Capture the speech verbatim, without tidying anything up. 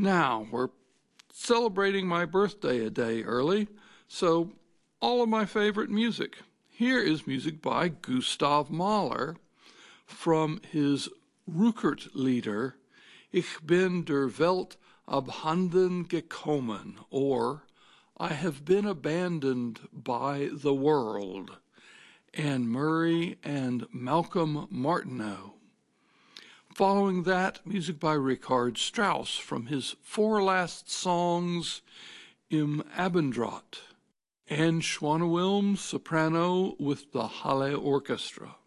Now, we're celebrating my birthday a day early, so all of my favorite music. Here is music by Gustav Mahler from his Rückert-Lieder, Ich bin der Welt abhanden gekommen, or I have been abandoned by the world, Anne Murray and Malcolm Martineau. Following that, music by Richard Strauss from his four last songs, Im Abendrot, and Schwanewilm soprano with the Halle Orchestra.